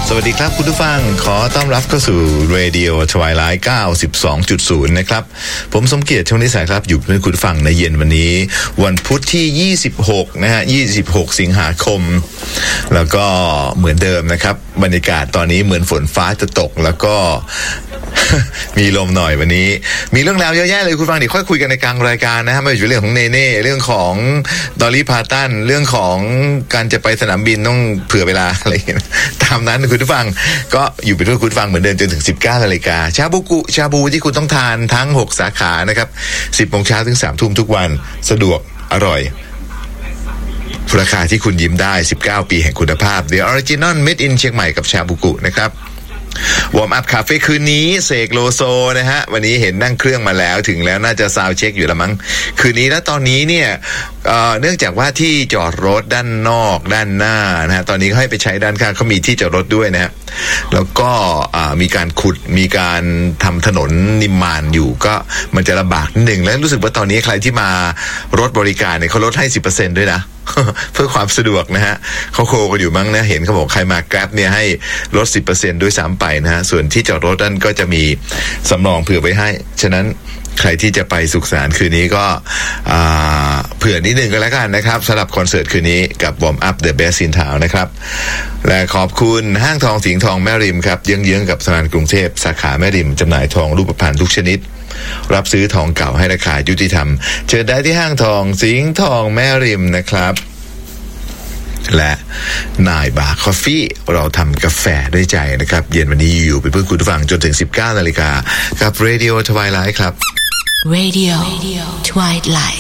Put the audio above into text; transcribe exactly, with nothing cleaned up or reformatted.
สวัสดีครับคุณผู้ฟังขอต้อนรับเข้าสู่ Radio Twilight เก้าสิบสองจุดศูนย์ นะครับผมสมเกียรติชมนิสัยครับอยู่เป็นคุณผู้ฟังในเย็นวันนี้วันพุธที่ยี่สิบหกนะฮะยี่สิบหกสิงหาคมแล้วก็เหมือนเดิมนะครับบรรยากาศตอนนี้เหมือนฝนฟ้าจะตกแล้วก็ มีลมหน่อยวันนี้มีเรื่องราวเยอะแยะเลยคุณฟังเดี๋ยวค่อยคุยกันในกลางรายการนะฮะไม่ว่าจะเรื่องของเนเน่เรื่องของดอลลี่พาร์ตันเรื่องของการจะไปสนามบินต้องเผื่อเวลาอะไรอย่างเงี้ยตามนั้นคุณผู้ฟังก็อยู่เป็นด้วยคุณฟังเหมือนเดิมจนถึง สิบเก้านาฬิกาชาบูกุชาบูที่คุณต้องทานทั้งหกสาขานะครับ สิบโมงเช้าถึง สามทุ่มทุกวันสะดวกอร่อยราคาที่คุณยิ้มได้สิบเก้าปีแห่งคุณภาพ The Original Made in เชียงใหม่กับชาบูกุนะครับวอร์มอัพคาเฟ่คืนนี้เสกโลโซนะฮะวันนี้เห็นนั่งเครื่องมาแล้วถึงแล้วน่าจะซาวด์เช็คอยู่แล้วมั้งคืนนี้แล้วตอนนี้เนี่ย เอ่อ เนื่องจากว่าที่จอดรถด้านนอกด้านหน้านะฮะตอนนี้เขาให้ไปใช้ด้านข้างเขามีที่จอดรถด้วยนะฮะแล้วก็มีการขุดมีการทำถนนนิมมานอยู่ก็มันจะลำบากนิดนึงแล้วรู้สึกว่าตอนนี้ใครที่มารถบริการเนี่ยเขาลดให้ สิบเปอร์เซ็นต์ ด้วยนะ เพื่อความสะดวกนะฮะเขาโคกันอยู่มั้งนะเห็นเขาบอกใครมา Grab เนี่ยให้ลด สิบเปอร์เซ็นต์ ด้วยซ้ำไปนะฮะส่วนที่จอดรถนั่นก็จะมีสำรองเผื่อไว้ให้ฉะนั้นใครที่จะไปสุขสันต์คืนนี้ก็เผื่อนิดนึงก็แล้วกันนะครับสำหรับคอนเสิร์ตคืนนี้กับ Warm Up The Best in Town นะครับและขอบคุณห้างทองสิงห์ทองแม่ริมครับเยื้องๆกับธนาคารกรุงเทพสาขาแม่ริมจำหน่ายทองรูปพรรณทุกชนิดรับซื้อทองเก่าให้ราคายุติธรรมเชิญได้ที่ห้างทองสิงห์ทองแม่ริมนะครับและนายบาร์คอฟฟี่เราทำกาแฟด้วยใจนะครับเย็นวันนี้อยู่เป็นเพื่อนคุณผู้ฟังจนถึง สิบเก้านาฬิกากับ Radio Twilight ครับ Radio Twilight